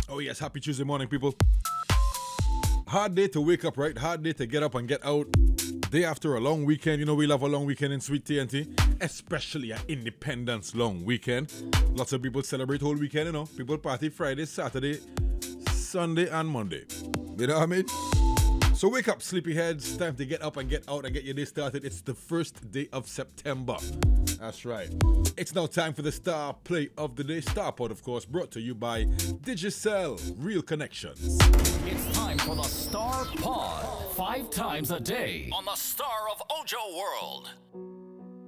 Oh, yes, happy Tuesday morning, people. Hard day to wake up, right? Hard day to get up and get out. Day after a long weekend. You know, we love a long weekend in Sweet TNT, especially an Independence long weekend. Lots of people celebrate whole weekend, you know. People party Friday, Saturday, Sunday, and Monday. You know what I mean? So wake up, sleepyheads. Time to get up and get out and get your day started. It's the first day of September. That's right. It's now time for the Star Play of the Day. Starport, of course, brought to you by Digicel, Real Connections. It's time for the Star Pod. 5 times a day on the Star of Ojo World.